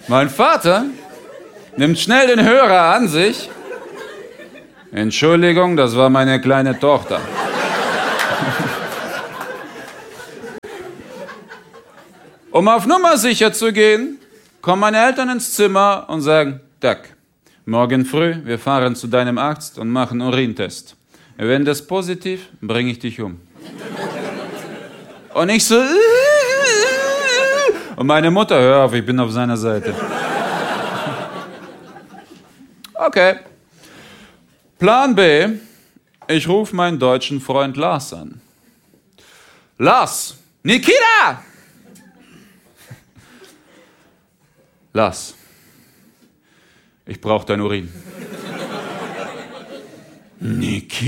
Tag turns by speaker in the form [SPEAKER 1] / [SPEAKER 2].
[SPEAKER 1] Mein Vater nimmt schnell den Hörer an sich. Entschuldigung, das war meine kleine Tochter. Um auf Nummer sicher zu gehen, kommen meine Eltern ins Zimmer und sagen, Doug, morgen früh, wir fahren zu deinem Arzt und machen Urintest. Wenn das positiv, bringe ich dich um. Und ich so, und meine Mutter, hör auf, ich bin auf seiner Seite. Okay. Plan B, ich rufe meinen deutschen Freund Lars an. Lars, Nikita! Lars, ich brauche dein Urin. Nikita?